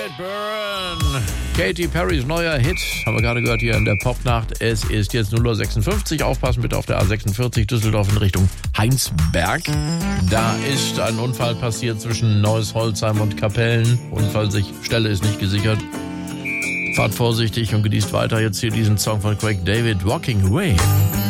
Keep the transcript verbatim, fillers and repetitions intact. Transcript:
Burn. Katy Perrys neuer Hit, haben wir gerade gehört hier in der Popnacht. Es ist jetzt null Uhr sechsundfünfzig. Aufpassen bitte auf der A sechsundvierzig Düsseldorf in Richtung Heinsberg. Da ist ein Unfall passiert zwischen Neuss-Holzheim und Kapellen. Unfallstelle ist nicht gesichert. Fahrt vorsichtig und genießt weiter jetzt hier diesen Song von Craig David, Walking Away.